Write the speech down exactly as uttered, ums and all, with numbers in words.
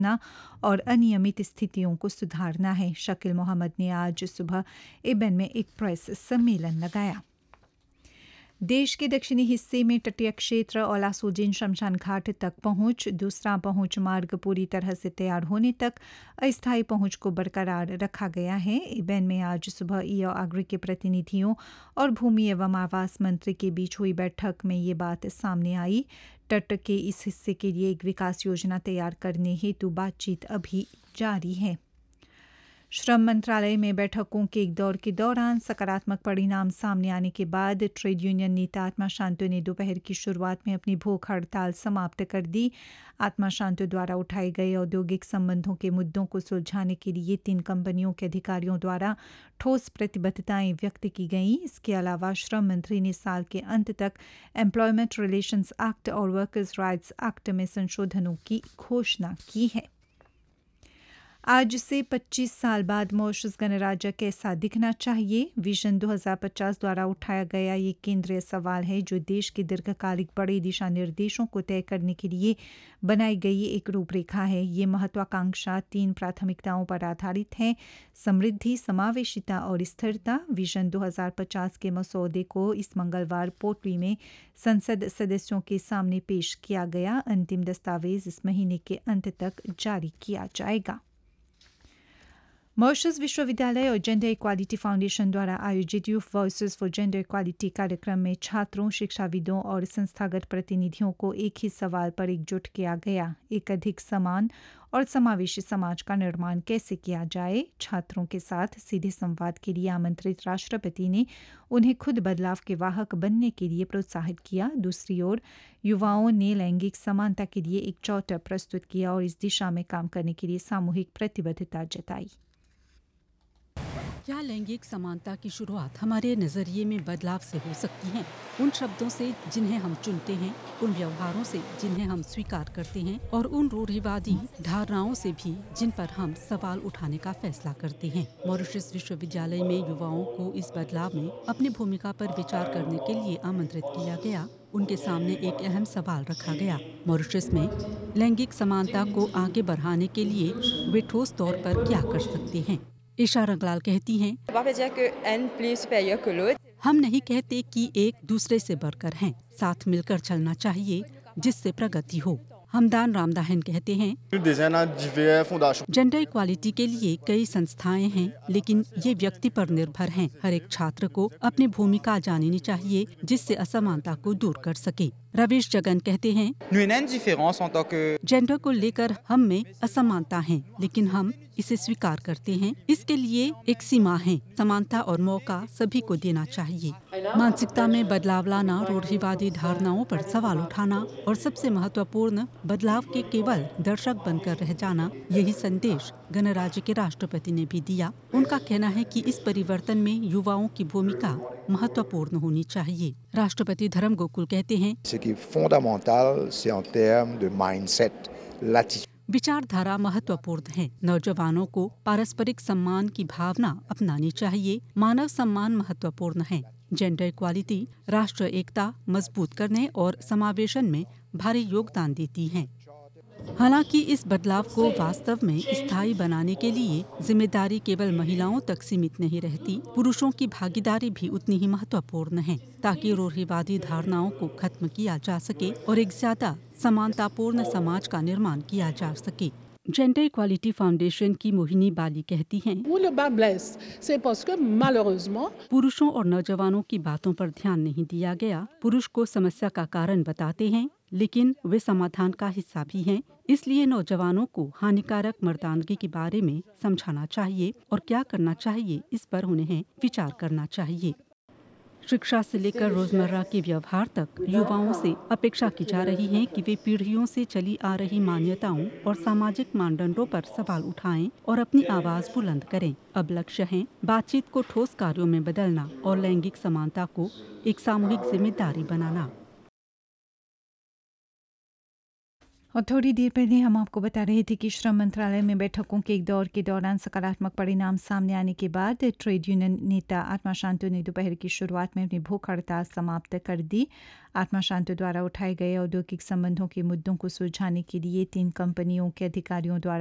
ना और अनियमित स्थितियों को सुधारना है। शकील मोहम्मद ने आज सुबह एबन में एक प्रेस सम्मेलन लगाया। देश के दक्षिणी हिस्से में तटीय क्षेत्र ओलासुजिन शमशान घाट तक पहुंच, दूसरा पहुंच मार्ग पूरी तरह से तैयार होने तक अस्थायी पहुंच को बरकरार रखा गया है। एबन में आज सुबह ईओ आगरी के प्रतिनिधियों और भूमि एवं आवास मंत्री के बीच हुई बैठक में ये बात सामने आई। तट के इस हिस्से के लिए एक विकास योजना तैयार करने हेतु बातचीत अभी जारी है। श्रम मंत्रालय में बैठकों के एक दौर के दौरान सकारात्मक परिणाम सामने आने के बाद ट्रेड यूनियन नेता आत्मा शांतो ने दोपहर की शुरुआत में अपनी भूख हड़ताल समाप्त कर दी। आत्मा शांतो द्वारा उठाए गए औद्योगिक संबंधों के मुद्दों को सुलझाने के लिए तीन कंपनियों के अधिकारियों द्वारा ठोस प्रतिबद्धताएं व्यक्त की गईं। इसके अलावा श्रम मंत्री ने साल के अंत तक एम्प्लॉयमेंट रिलेशंस एक्ट और वर्कर्स राइट्स एक्ट में संशोधनों की घोषणा की है। आज से पच्चीस साल बाद मॉरिशस गणराज्य कैसा दिखना चाहिए? विजन दो हज़ार पचास द्वारा उठाया गया ये केंद्रीय सवाल है, जो देश के दीर्घकालिक बड़े दिशा निर्देशों को तय करने के लिए बनाई गई एक रूपरेखा है। ये महत्वाकांक्षा तीन प्राथमिकताओं पर आधारित है: समृद्धि, समावेशिता और स्थिरता। विजन दो हज़ार पचास के मसौदे को इस मंगलवार पोटली में संसद सदस्यों के सामने पेश किया गया। अंतिम दस्तावेज इस महीने के अंत तक जारी किया जाएगा। मॉरिशस विश्वविद्यालय और जेंडर इक्वालिटी फाउंडेशन द्वारा आयोजित youth voices for gender equality कार्यक्रम में छात्रों, शिक्षाविदों और संस्थागत प्रतिनिधियों को एक ही सवाल पर एकजुट किया गया: एक अधिक समान और समावेशी समाज का निर्माण कैसे किया जाए। छात्रों के साथ सीधे संवाद के लिए आमंत्रित राष्ट्रपति ने उन्हें खुद बदलाव के वाहक बनने के लिए प्रोत्साहित किया। दूसरी ओर युवाओं ने लैंगिक समानता के लिए एक चार्टर प्रस्तुत किया और इस दिशा में काम करने के लिए सामूहिक प्रतिबद्धता जताई। क्या लैंगिक समानता की शुरुआत हमारे नजरिए में बदलाव से हो सकती है? उन शब्दों से जिन्हें हम चुनते हैं, उन व्यवहारों से जिन्हें हम स्वीकार करते हैं और उन रूढ़िवादी धारणाओं से भी जिन पर हम सवाल उठाने का फैसला करते हैं। मॉरिशस विश्वविद्यालय में युवाओं को इस बदलाव में अपनी भूमिका पर विचार करने के लिए आमंत्रित किया गया। उनके सामने एक अहम सवाल रखा गया: मॉरिशस में लैंगिक समानता को आगे बढ़ाने के लिए वे ठोस तौर पर क्या कर सकते हैं। ईशा रंगलाल कहती हैं, हम नहीं कहते कि एक दूसरे से बढ़कर हैं, साथ मिलकर चलना चाहिए जिससे प्रगति हो। हमदान रामदाहन कहते हैं, जेंडर इक्वालिटी के लिए कई संस्थाएं हैं, लेकिन ये व्यक्ति पर निर्भर हैं। हर एक छात्र को अपनी भूमिका जाननी चाहिए जिससे असमानता को दूर कर सके। रवीश जगन कहते हैं, जेंडर को लेकर हम में असमानता है, लेकिन हम इसे स्वीकार करते हैं। इसके लिए एक सीमा है। समानता और मौका सभी को देना चाहिए। मानसिकता में बदलाव लाना, रूढ़िवादी धारणाओं पर सवाल उठाना और सबसे महत्वपूर्ण बदलाव के केवल दर्शक बनकर रह जाना, यही संदेश गणराज्य के राष्ट्रपति ने भी दिया। उनका कहना है कि इस परिवर्तन में युवाओं की भूमिका महत्वपूर्ण होनी चाहिए। राष्ट्रपति धर्म गोकुल कहते हैं, विचारधारा महत्वपूर्ण है। नौजवानों को पारस्परिक सम्मान की भावना अपनानी चाहिए। मानव सम्मान महत्वपूर्ण है। जेंडर इक्वालिटी राष्ट्र एकता मजबूत करने और समावेशन में भारी योगदान देती है। हालांकि इस बदलाव को वास्तव में स्थायी बनाने के लिए जिम्मेदारी केवल महिलाओं तक सीमित नहीं रहती, पुरुषों की भागीदारी भी उतनी ही महत्वपूर्ण है, ताकि रूढ़िवादी धारणाओं को खत्म किया जा सके और एक ज्यादा समानतापूर्ण समाज का निर्माण किया जा सके। जेंडर इक्वालिटी फाउंडेशन की मोहिनी बाली कहती हैं, पुरुषों और नौजवानों की बातों पर ध्यान नहीं दिया गया। पुरुष को समस्या का कारण बताते हैं, लेकिन वे समाधान का हिस्सा भी हैं। इसलिए नौजवानों को हानिकारक मर्दानगी के बारे में समझाना चाहिए और क्या करना चाहिए इस पर उन्हें विचार करना चाहिए। शिक्षा से लेकर रोजमर्रा के व्यवहार तक युवाओं से अपेक्षा की जा रही है कि वे पीढ़ियों से चली आ रही मान्यताओं और सामाजिक मानदंडों पर सवाल उठाएं और अपनी आवाज बुलंद करें। अब लक्ष्य है बातचीत को ठोस कार्यों में बदलना और लैंगिक समानता को एक सामूहिक जिम्मेदारी बनाना। और थोड़ी देर पहले हम आपको बता रहे थे कि श्रम मंत्रालय में बैठकों के एक दौर के दौरान सकारात्मक परिणाम सामने आने के बाद ट्रेड यूनियन नेता आत्मा शांतु ने दोपहर की शुरुआत में अपनी भूख हड़ताल समाप्त कर दी। आत्मा शांतु द्वारा उठाए गए औद्योगिक संबंधों के मुद्दों को सुलझाने के लिए तीन कंपनियों के अधिकारियों द्वारा